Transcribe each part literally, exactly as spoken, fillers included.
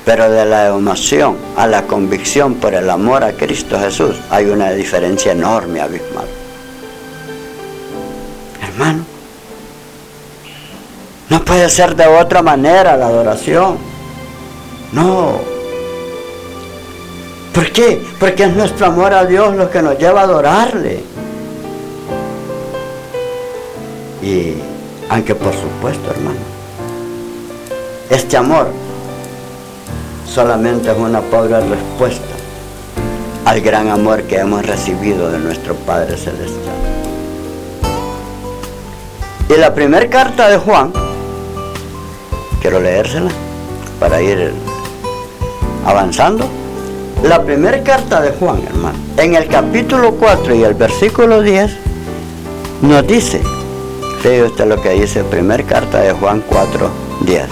Pero de la emoción a la convicción por el amor a Cristo Jesús hay una diferencia enorme, abismal. Hermano, no puede ser de otra manera la adoración. No. ¿Por qué? Porque es nuestro amor a Dios lo que nos lleva a adorarle. Y aunque por supuesto, hermano, este amor solamente es una pobre respuesta al gran amor que hemos recibido de nuestro Padre Celestial. Y la primera carta de Juan, quiero leérsela para ir avanzando. La primera carta de Juan, hermano, en el capítulo cuatro y el versículo diez, nos dice, fíjese usted lo que dice, primera carta de Juan cuatro, diez.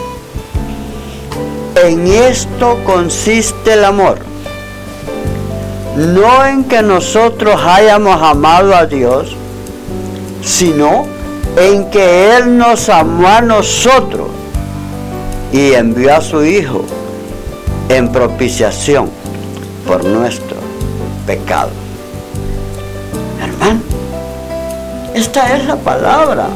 En esto consiste el amor, no en que nosotros hayamos amado a Dios, sino en que Él nos amó a nosotros y envió a su Hijo en propiciación por nuestro pecado. Hermano, esta es la palabra.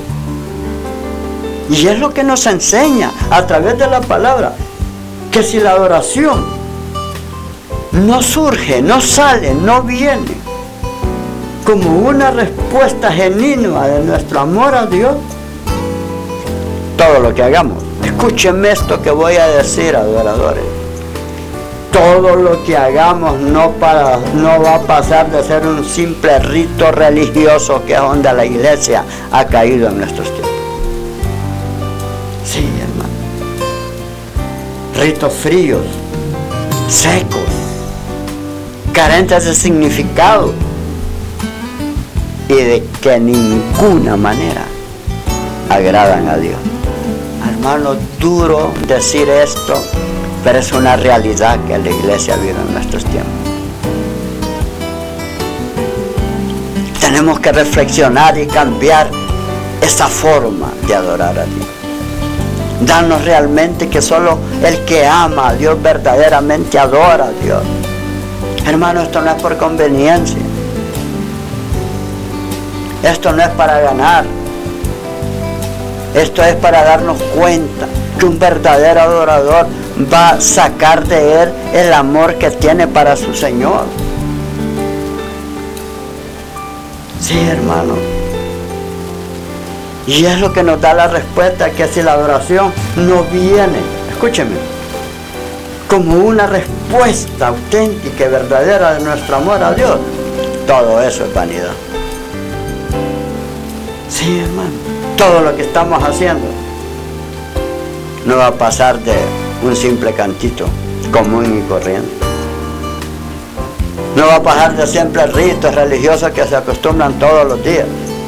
Y es lo que nos enseña a través de la palabra, que si la adoración no surge, no sale, no viene como una respuesta genuina de nuestro amor a Dios, todo lo que hagamos, escúchenme esto que voy a decir, adoradores, todo lo que hagamos no, para, no va a pasar de ser un simple rito religioso, que es donde la iglesia ha caído en nuestros tiempos. Sí, hermano. Ritos fríos, secos, carentes de significado y de que ninguna manera agradan a Dios. Hermano, duro decir esto, pero es una realidad que la iglesia vive en nuestros tiempos. Tenemos que reflexionar y cambiar esa forma de adorar a Dios. Darnos realmente que solo el que ama a Dios verdaderamente adora a Dios. Hermano, esto no es por conveniencia. Esto no es para ganar. Esto es para darnos cuenta que un verdadero adorador va a sacar de él el amor que tiene para su Señor. Sí, hermano. Y es lo que nos da la respuesta, que si la adoración no viene, escúcheme, como una respuesta auténtica y verdadera de nuestro amor a Dios, todo eso es vanidad. Sí, hermano, todo lo que estamos haciendo no va a pasar de un simple cantito común y corriente. No va a pasar de simples ritos religiosos que se acostumbran todos los días.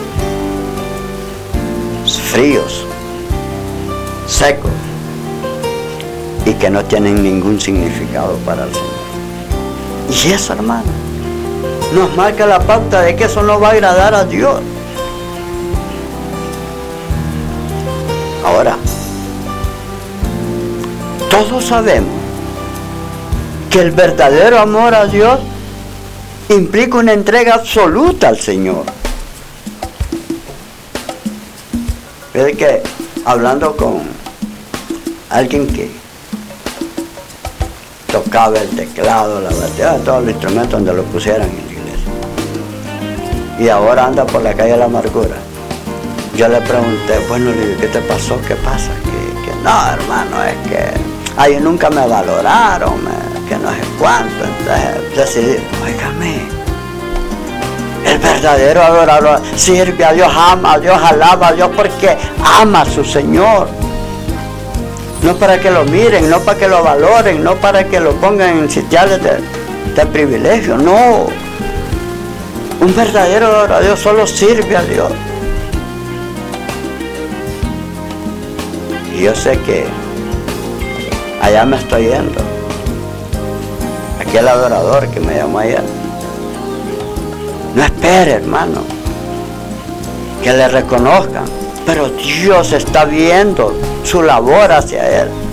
Fríos, secos y que no tienen ningún significado para el Señor. Y eso, hermano, nos marca la pauta de que eso no va a agradar a Dios. Ahora, todos sabemos que el verdadero amor a Dios implica una entrega absoluta al Señor. Fíjate que hablando con alguien que tocaba el teclado, la batería, todos los instrumentos donde lo pusieran en la iglesia, y ahora anda por la calle de la amargura, yo le pregunté, bueno, ¿qué te pasó? ¿Qué pasa? Que, que no, hermano, es que ahí nunca me valoraron, me, que no sé cuánto. Entonces decidí, óigame, el verdadero adorador sirve a Dios, ama a Dios, alaba a Dios porque ama a su Señor. No para que lo miren, no para que lo valoren, no para que lo pongan en sitiales de, de privilegio, no. Un verdadero adorador solo sirve a Dios. Y yo sé que allá me estoy yendo. Aquel adorador que me llamó ayer. No espere, hermano, que le reconozcan, pero Dios está viendo su labor hacia él.